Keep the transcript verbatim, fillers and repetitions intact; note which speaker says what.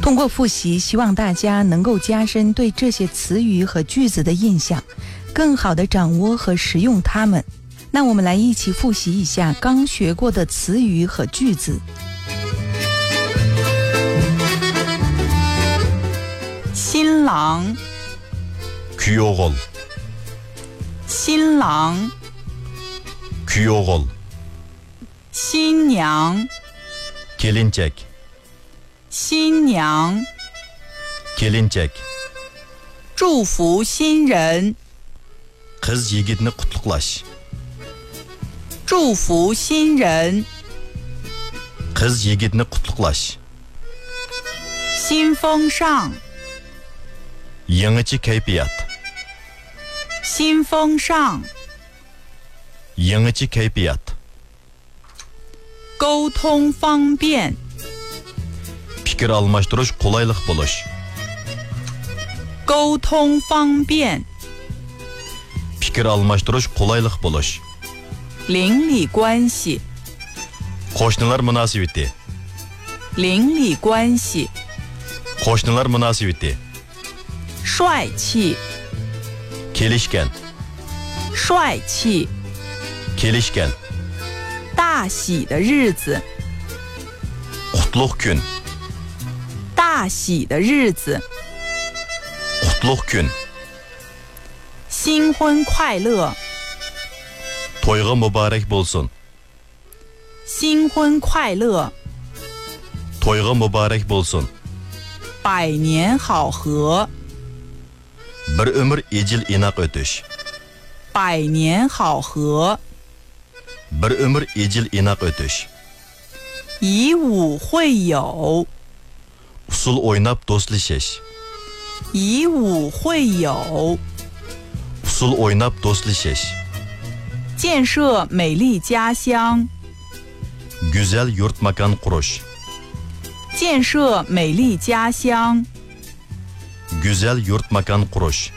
Speaker 1: 通过复习，希望大家能够加深对这些词语和句子的印象，更好地掌握和使用它们。那我们来一起复习一下刚学过的词语和句子。
Speaker 2: 新郎
Speaker 3: kuyovol
Speaker 2: 新郎
Speaker 3: kuyovol
Speaker 2: 新娘
Speaker 3: kelinchak
Speaker 2: 新娘
Speaker 3: kelinchak
Speaker 2: 祝福新人
Speaker 3: qiz yigitni qutlug'lash
Speaker 2: 祝福新人
Speaker 3: qiz yigitni qutlug'lash
Speaker 2: 新风尚
Speaker 3: yangichi kayfiyat
Speaker 2: 新风尚
Speaker 3: yangichi kayfiyat
Speaker 2: 沟通方便
Speaker 3: fikr almashtirish qulaylik bo'lish
Speaker 2: 沟通方便
Speaker 3: fikr almashtirish qulaylik bo'lish
Speaker 2: 邻里关系
Speaker 3: qo'shnilar munosabati
Speaker 2: 邻里关系
Speaker 3: qo'shnilar munosabati
Speaker 2: 帅气
Speaker 3: kelishgan
Speaker 2: 帅气
Speaker 3: kelishgan
Speaker 2: 大喜的日子
Speaker 3: qutlug' kun
Speaker 2: 大喜的日子
Speaker 3: qutlug' kun
Speaker 2: 新婚快乐
Speaker 3: to'yga muborak bo'lsin
Speaker 2: 新婚快乐
Speaker 3: to'yga muborak bo'lsin
Speaker 2: 百年好合
Speaker 3: bir umr ejil inoq o'tish
Speaker 2: 百年好合
Speaker 3: bir umr ejil inoq o'tish
Speaker 2: 以武会友
Speaker 3: usul o'ynab do'stlashish
Speaker 2: 以武会友
Speaker 3: usul o'ynab do'stlashish
Speaker 2: 建设美丽家乡
Speaker 3: go'zal yurt makon qurish
Speaker 2: 建设美丽家乡
Speaker 3: go'zal yurt makon qurish